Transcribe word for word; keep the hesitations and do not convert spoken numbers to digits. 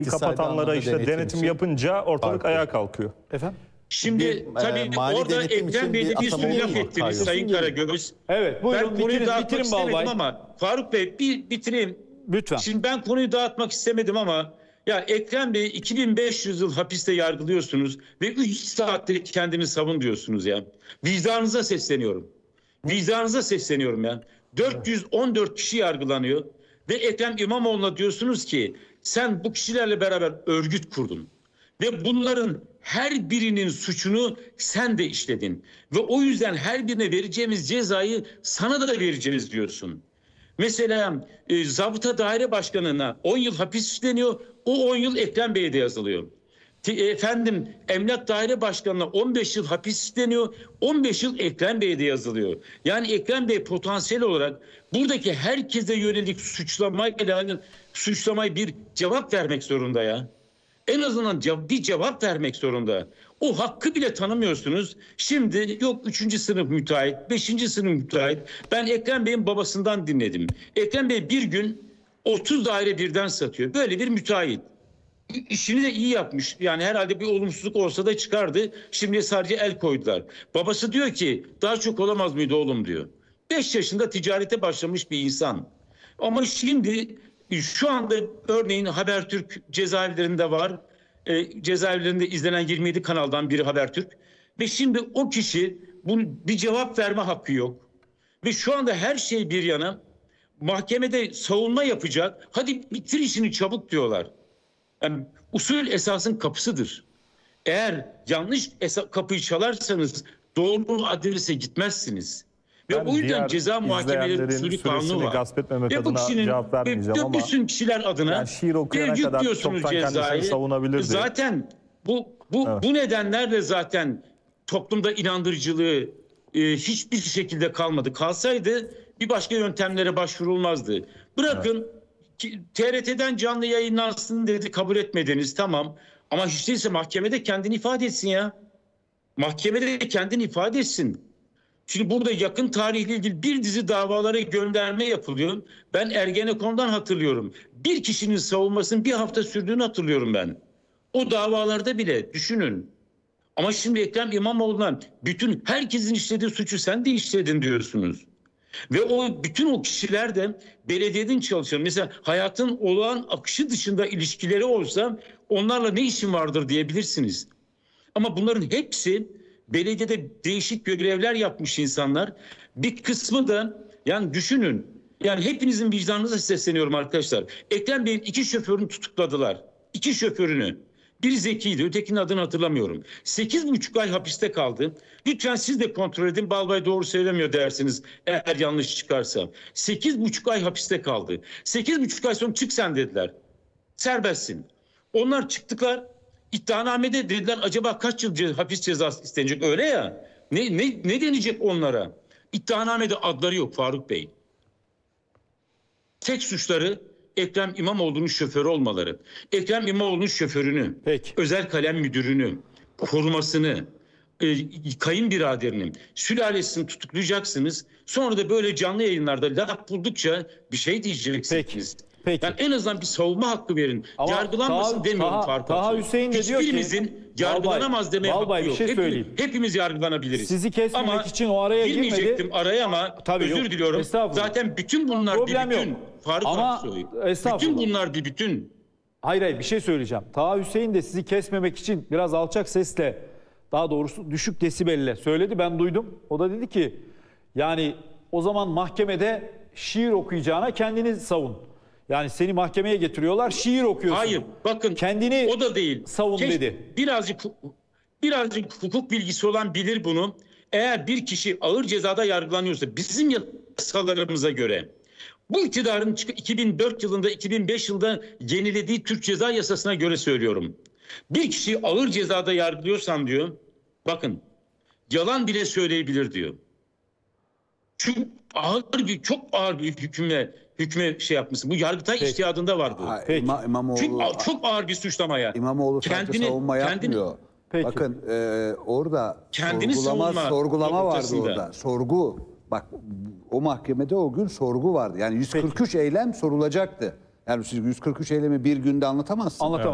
kapatanlara işte denetim, denetim yapınca ortalık farklı. ayağa kalkıyor. Efendim? Şimdi Bir, tabii e, mali orada denetim Ekrem için Bey'de bir bir atama sürü olur laf mu? ettiniz Hayır. Sayın Karagöz. Evet, buyurun, ben konuyu bitirin, dağıtmak bitirin istemedim Balbay. ama Faruk Bey bir bitireyim. Lütfen. Şimdi ben konuyu dağıtmak istemedim ama ya Ekrem Bey iki bin beş yüz yıl hapiste yargılıyorsunuz ve üç saattir kendini savun diyorsunuz ya. Vicdanınıza sesleniyorum. Vicdanınıza sesleniyorum ya. dört yüz on dört kişi yargılanıyor ve Ekrem İmamoğlu'na diyorsunuz ki sen bu kişilerle beraber örgüt kurdun. Ve bunların her birinin suçunu sen de işledin. Ve o yüzden her birine vereceğimiz cezayı sana da vereceğiz diyorsun. Mesela e, Zabıta Daire Başkanı'na on yıl hapis işleniyor. O on yıl Ekrem Bey'e de yazılıyor. Te, efendim Emlak Daire Başkanı'na on beş yıl hapis işleniyor. on beş yıl Ekrem Bey'e de yazılıyor. Yani Ekrem Bey potansiyel olarak buradaki herkese yönelik suçlamayla suçlamaya bir cevap vermek zorunda ya. En azından bir cevap vermek zorunda. O hakkı bile tanımıyorsunuz. Şimdi yok üçüncü sınıf müteahhit, beşinci sınıf müteahhit. Ben Ekrem Bey'in babasından dinledim. Ekrem Bey bir gün otuz daire birden satıyor. Böyle bir müteahhit. İşini de iyi yapmış. Yani herhalde bir olumsuzluk olsa da çıkardı. Şimdi sadece el koydular. Babası diyor ki daha çok olamaz mıydı oğlum diyor. beş yaşında ticarete başlamış bir insan. Ama şimdi şu anda örneğin Habertürk cezaevlerinde var. E, cezaevlerinde izlenen yirmi yedi kanaldan biri Habertürk. Ve şimdi o kişi bunun bir cevap verme hakkı yok. Ve şu anda her şey bir yana mahkemede savunma yapacak. Hadi bitir işini çabuk diyorlar. Yani usul esasın kapısıdır. Eğer yanlış kapıyı çalarsanız doğru adrese gitmezsiniz. Ve Ben o yüzden diğer ceza muhakemeleri usulü kanunu var. gasp etmemek Ve bu adına kişinin cevap vermeyeceğim ve ama bütün kişiler adına yani şiir okuyana bir kadar yüklüyorsunuz çoktan kendisini cezayı. savunabilirdi. Zaten bu bu Evet. bu nedenlerle zaten toplumda inandırıcılığı e, hiçbir şekilde kalmadı. Kalsaydı bir başka yöntemlere başvurulmazdı. Bırakın evet. T R T'den canlı yayınlansın dedi, kabul etmediniz, tamam. Ama hiç değilse mahkemede kendini ifade etsin ya. Mahkemede kendini ifade etsin. Şimdi burada yakın tarihle ilgili bir dizi davalara gönderme yapılıyor. Ben Ergenekon'dan hatırlıyorum. Bir kişinin savunmasının bir hafta sürdüğünü hatırlıyorum ben. O davalarda bile düşünün. Ama şimdi Ekrem İmamoğlu'na bütün herkesin işlediği suçu sen de işledin diyorsunuz. Ve o bütün o kişiler de belediyeden çalışan, mesela hayatın olağan akışı dışında ilişkileri olsa onlarla ne işin vardır diyebilirsiniz. Ama bunların hepsi belediyede değişik görevler yapmış insanlar. Bir kısmı da yani düşünün. Yani hepinizin vicdanınıza sesleniyorum arkadaşlar. Ekrem Bey'in iki şoförünü tutukladılar. İki şoförünü. Biri Zeki'ydi, ötekinin adını hatırlamıyorum. Sekiz buçuk ay hapiste kaldı. Lütfen siz de kontrol edin. Balbay doğru söylemiyor dersiniz eğer yanlış çıkarsa. Sekiz buçuk ay hapiste kaldı. Sekiz buçuk ay sonra çık sen dediler. Serbestsin. Onlar çıktılar. İddianamede dediler acaba kaç yıl hapis cezası istenecek, öyle ya. Ne, ne, ne denecek onlara? İddianamede adları yok Faruk Bey. Tek suçları Ekrem İmamoğlu'nun şoförü olmaları. Ekrem İmamoğlu'nun şoförünü, Peki. özel kalem müdürünü, korumasını, e, kayınbiraderini, sülalesini tutuklayacaksınız. Sonra da böyle canlı yayınlarda laf buldukça bir şey diyeceksiniz. Peki. Peki. Yani en azından bir savunma hakkı verin. Ama Yargılanmasın Taha, demiyorum Taha, Faruk Taha Aksoy. Hüseyin de diyor ki hiçbirimizin yargılanamaz demeye Balbay, hakkı bir yok. şey Hepimiz, söyleyeyim. hepimiz yargılanabiliriz. Sizi kesmemek ama için o araya girmeyecektim girmedi. araya ama Tabii özür yok. diliyorum. Estağfurullah. Zaten bütün bunlar Problem bir bütün. yok. Faruk Ama Aksoy. estağfurullah. Bütün bunlar bir bütün. Hayır hayır bir şey söyleyeceğim. Taha Hüseyin de sizi kesmemek için biraz alçak sesle, daha doğrusu düşük desibelle söyledi. Ben duydum. O da dedi ki yani o zaman mahkemede şiir okuyacağına kendini savun. Yani seni mahkemeye getiriyorlar, şiir okuyorsun. Hayır, bakın kendini o da değil. savun Keş, dedi. Birazcık birazcık hukuk bilgisi olan bilir bunu. Eğer bir kişi ağır cezada yargılanıyorsa bizim yasalarımıza göre, bu iktidarın iki bin dört yılında, iki bin beş yılında yenilediği Türk Ceza Yasası'na göre söylüyorum. Bir kişi ağır cezada yargılıyorsan diyor, bakın yalan bile söyleyebilir diyor. Çünkü ağır bir, çok ağır bir hüküme, hüküme şey yapmışsın. Bu Yargıtay Peki. içtihadında var bu. Ha, Peki. İma, İmamoğlu, Çünkü çok ağır bir suçlamaya. İmamoğlu sadece Kendini- savunma kendini- yapmıyor. Peki. Bakın e, orada Kendini sorgulama, savunma sorgulama vardı noktasında. orada. Sorgu. Bak o mahkemede o gün sorgu vardı. Yani yüz kırk üç eylem sorulacaktı. Yani siz yüz kırk üç eylemi bir günde anlatamazsınız. Anlatamam.